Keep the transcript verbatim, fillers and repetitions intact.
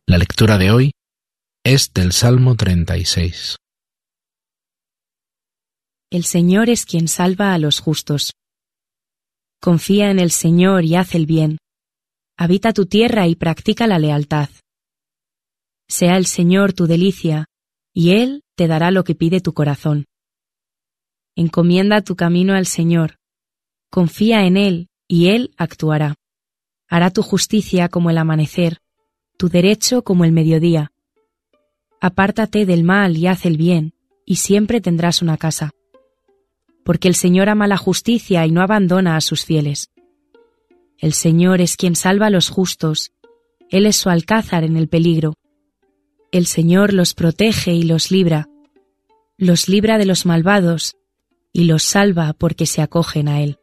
La lectura de hoy es del Salmo treinta y seis. El Señor es quien salva a los justos. Confía en el Señor y haz el bien. Habita tu tierra y practica la lealtad. Sea el Señor tu delicia, y Él te dará lo que pide tu corazón. Encomienda tu camino al Señor. Confía en Él, y Él actuará. Hará tu justicia como el amanecer, tu derecho como el mediodía. Apártate del mal y haz el bien, y siempre tendrás una casa. Porque el Señor ama la justicia y no abandona a sus fieles. El Señor es quien salva a los justos, Él es su alcázar en el peligro. El Señor los protege y los libra, los libra de los malvados, y los salva porque se acogen a Él.